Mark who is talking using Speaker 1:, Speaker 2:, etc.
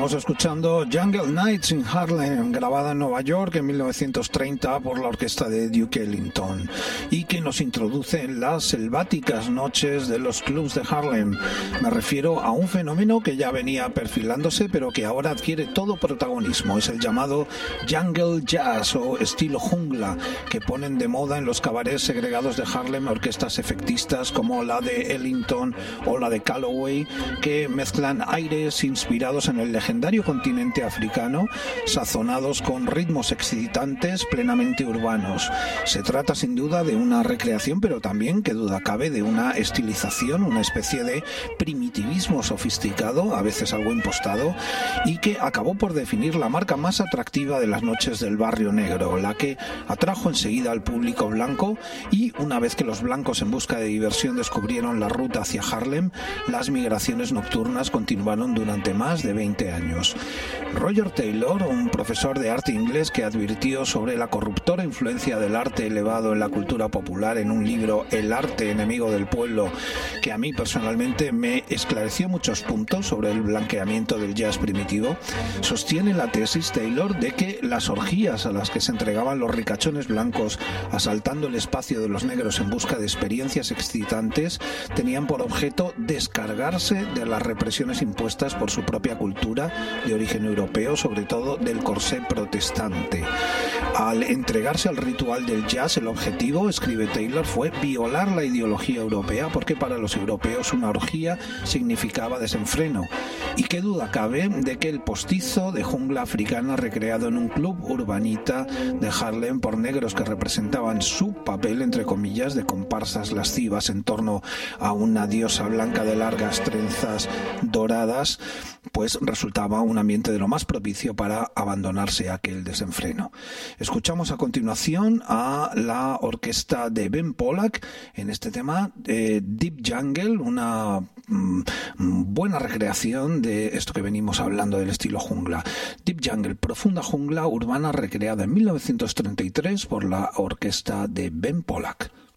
Speaker 1: Estamos escuchando Jungle Nights in Harlem, grabada en Nueva York en 1930 por la orquesta de Duke Ellington, y que nos introduce en las selváticas noches de los clubs de Harlem. Me refiero a un fenómeno que ya venía perfilándose, pero que ahora adquiere todo protagonismo. Es el llamado Jungle Jazz o estilo jungla, que ponen de moda en los cabarets segregados de Harlem orquestas efectistas como la de Ellington o la de Calloway, que mezclan aires inspirados en el legendario continente africano, sazonados con ritmos excitantes plenamente urbanos. Se trata sin duda de una recreación, pero también, que duda cabe, de una estilización, una especie de primitivismo sofisticado, a veces algo impostado, y que acabó por definir la marca más atractiva de las noches del barrio negro, la que atrajo enseguida al público blanco, y una vez que los blancos en busca de diversión descubrieron la ruta hacia Harlem, las migraciones nocturnas continuaron durante más de 20 años. Roger Taylor, un profesor de arte inglés que advirtió sobre la corruptora influencia del arte elevado en la cultura popular en un libro, El arte enemigo del pueblo, que a mí personalmente me esclareció muchos puntos sobre el blanqueamiento del jazz primitivo, sostiene la tesis Taylor de que las orgías a las que se entregaban los ricachones blancos asaltando el espacio de los negros en busca de experiencias excitantes tenían por objeto descargarse de las represiones impuestas por su propia cultura de origen europeo, sobre todo del corsé protestante. Al entregarse al ritual del jazz, el objetivo, escribe Taylor, fue violar la ideología europea, porque para los europeos una orgía significaba desenfreno. Y qué duda cabe de que el postizo de jungla africana recreado en un club urbanita de Harlem por negros que representaban su papel, entre comillas, de comparsas lascivas en torno a una diosa blanca de largas trenzas doradas, pues resultaba un ambiente de lo más propicio para abandonarse a aquel desenfreno. Escuchamos a continuación a la orquesta de Ben Pollack en este tema Deep Jungle, una buena recreación de esto que venimos hablando del estilo jungla. Deep Jungle, profunda jungla urbana recreada en 1933 por la orquesta de Ben Pollack.